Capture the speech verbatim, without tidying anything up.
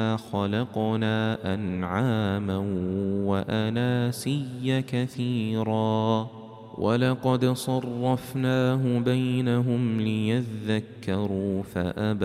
خلقنا أنعاما وأناسيا كثيرا ولقد صرفناه بينهم ليذكروا فأبى